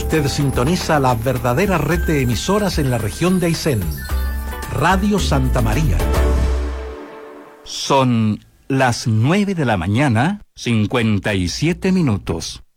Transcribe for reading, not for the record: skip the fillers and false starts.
Usted sintoniza la verdadera red de emisoras en la región de Aysén. Radio Santa María. Son las 9 de la mañana, 57 minutos.